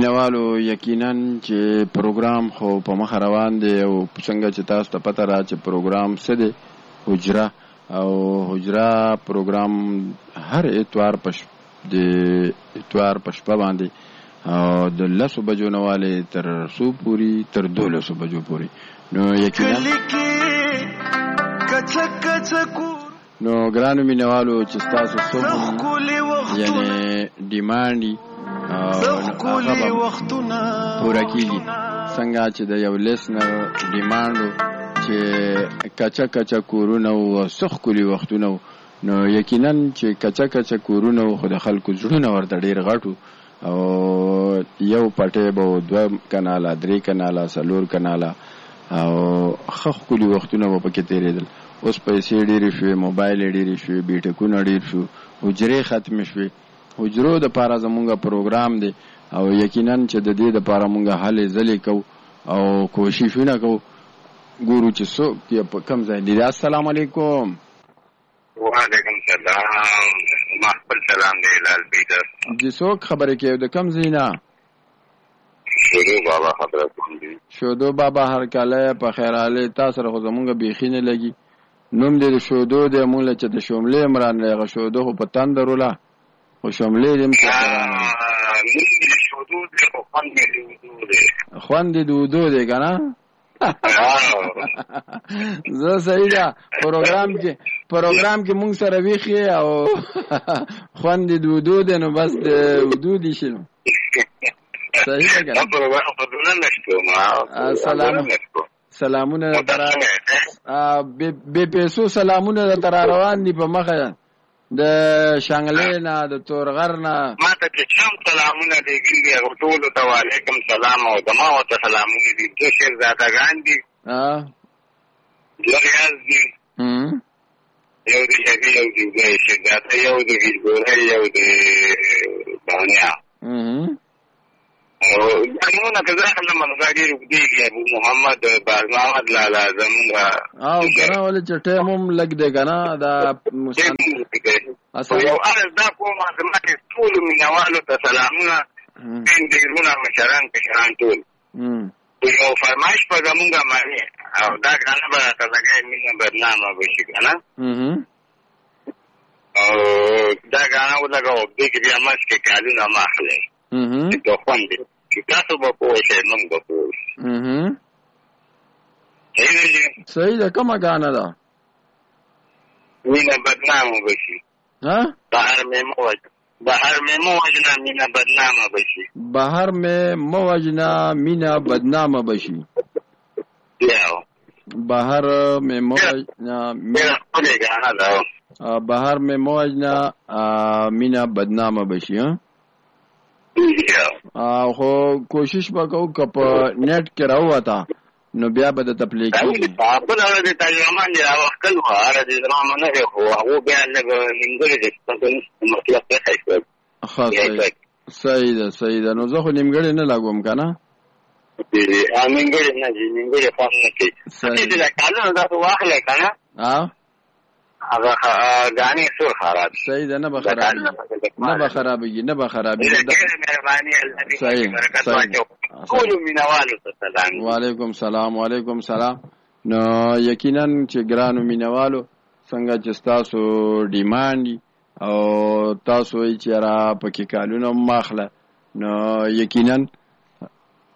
مینوالو یقینا چې پروګرام خو په مخ روان دی او څنګه چې تاسو ته پته را چې پروګرام څه دی حجره او حجره پروګرام هر اتوار په شپه باندې او د 10 بجو نه والے تر 100 پوری تر 12 بجو پوری نو یقینا نو ګرانو مینوالو چې تاسو څوک یعنی ډیماندي پورا کیږي څنګه چې د یو لیسنر ډیماندو چې کچا کورونه او سخکولي وختونه نو یقینا چې کچا کورونه خو د خلکو زړونه ورته ډیر غټو او یو پټه به 2 کاناله 3 کاناله 4 کاناله او خخکولي وختونه په کې تیرېدل اوس پیسې ډېرې شوې موبایل ډېرې شوې بیټکونه ډېر شو حجرې ختم شوې حجرو د پاره زمونږ پروګرام دی او یقینا چې د دې د پاره مونږ هلې ځلې کو او کوششونه کو ګورو چې څوک په کم ځای دی. السلام علیکم. وعلیکم السلام. ما خپل سلام دی لال پیټر. جی څوک خبرې کوي د کم ځای نه؟ شودو بابا خبره کوم دی. شودو بابا هر کله په خیراله تاسو سره خو زمونږ بیخي نه لګي نوم دې شودو دې مونږ چې د شوملې عمران لغه شودو خو په تندرولا خو شوملې دې څه شودو دې خوان دې دودو دې کنه زه صحیح ده پروګرام کې مونږ سره ویخي او خوان دې دودو دې نو بس د ودو دي شنو صحیح ده کنه پروګرام په دونه نشته سلامونه در به پیسو سلامونه در روان دي په مخه د شانګلې نه د تورغر نه ما ته چې سلامونه دیږي او ټول ته وعلیکم سلام او دما او ته سلامونه دي چې شهزادګان دي لږ دي یو د شګي یو د شهزاده یو د ګورې یو د بانیا او دغه کزا خلک منځګړي روږدي ابو محمد باز محمد لالا زمونږه او کنه ولې چې ټیم هم لګ دی کنه دا اصل یو ارز دا کومه زمکه ټول مینوالو ته سلامونه اندګرونه مشران کشران ټول یو فرمایش په زمونږه معنی او دا کنه به تاسو مینه برنامه وشي کنه او دا کنه ولګو دې کې بیا ماسکه کالونه ماخله ته خوندې چې تاسو به پوښتنه موږ به پوښتنه صحیح ده کومه غاڼه ده مینه بدنامه بشي بهر مې موجنا مینه بدنامه بشي بهر مې موجنا مینه بدنامه بشي بهر مې موجنا بهر مې موجنا مینه بدنامه بشي خو کوشش وکاو که په نیټ کې راوته نو بیا به د تپلیکی په لاره د ترجمان دی راوخل واره د زمانه نه خو هغه بیا لږ نیمګړی دی مطلب څه صحیح ده نو زه خو نیمګړی نه لاګوم کنه نیمګړی خو نه کوي صحیح ده کله دا واخلې کنه هغه غانې سور خراب صحیح ده نه به خرابېږي صحیح ټول مینوالو ته سلام. وعلیکم سلام. نو یقینا چې ګرانو مینوالو څنګه چې تاسو ډیماند او تاسو یې چې را پکې کالونه ماخله نو یقینا